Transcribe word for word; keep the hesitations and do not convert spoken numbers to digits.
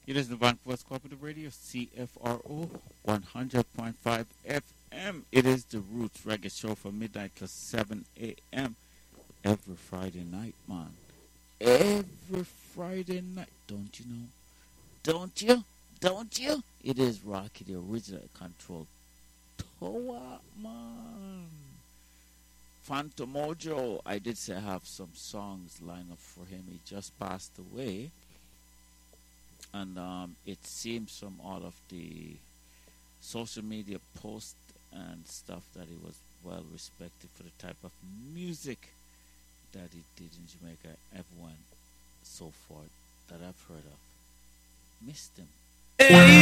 It is the Vancouver Cooperative Radio, C F R O, one hundred point five F M. It is the Roots Reggae Show from midnight till seven a.m. every Friday night, man. Every Friday night. Don't you know? Don't you? Don't you? It is Rocky, the original control tower, man. Phantom Mojo. I did say I have some songs lined up for him. He just passed away. And um, it seems from all of the social media posts and stuff that he was well respected for the type of music that he did in Jamaica. Everyone so far that I've heard of missed him.